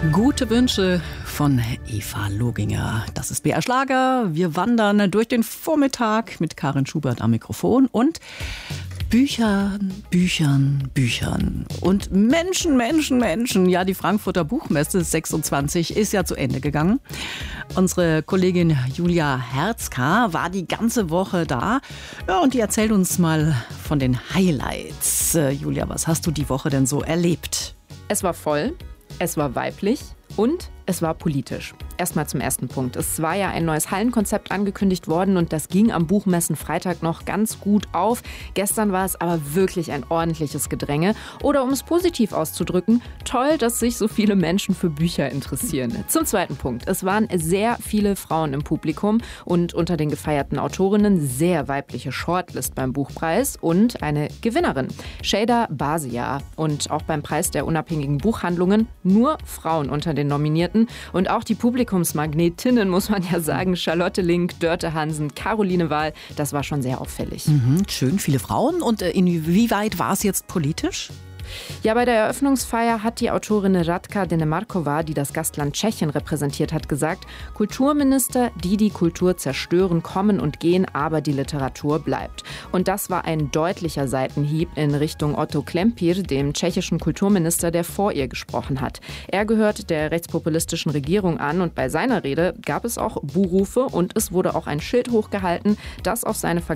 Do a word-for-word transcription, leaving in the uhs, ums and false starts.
Gute Wünsche von Eva Loginger. Das ist B R Schlager. Wir wandern durch den Vormittag mit Karin Schubert am Mikrofon und Büchern, Büchern, Büchern und Menschen, Menschen, Menschen. Ja, die Frankfurter Buchmesse sechsundzwanzig ist ja zu Ende gegangen. Unsere Kollegin Julia Herzka war die ganze Woche da. Ja, und die erzählt uns mal von den Highlights. Äh, Julia, was hast du die Woche denn so erlebt? Es war voll, es war weiblich und es war politisch. Erstmal zum ersten Punkt. Es war ja ein neues Hallenkonzept angekündigt worden und das ging am Buchmessen-Freitag noch ganz gut auf. Gestern war es aber wirklich ein ordentliches Gedränge. Oder um es positiv auszudrücken, toll, dass sich so viele Menschen für Bücher interessieren. Zum zweiten Punkt. Es waren sehr viele Frauen im Publikum und unter den gefeierten Autorinnen sehr weibliche Shortlist beim Buchpreis und eine Gewinnerin, Şeyda Bazia. Und auch beim Preis der unabhängigen Buchhandlungen nur Frauen unter den Nominierten. Und auch die Publikumsmagnetinnen, muss man ja sagen, Charlotte Link, Dörte Hansen, Caroline Wahl, das war schon sehr auffällig. Mhm, schön, viele Frauen. Und äh, inwieweit war es jetzt politisch? Ja, bei der Eröffnungsfeier hat die Autorin Radka Denemarkova, die das Gastland Tschechien repräsentiert hat, gesagt, Kulturminister, die die Kultur zerstören, kommen und gehen, aber die Literatur bleibt. Und das war ein deutlicher Seitenhieb in Richtung Otto Klempir, dem tschechischen Kulturminister, der vor ihr gesprochen hat. Er gehört der rechtspopulistischen Regierung an und bei seiner Rede gab es auch Buhrufe und es wurde auch ein Schild hochgehalten, das auf seine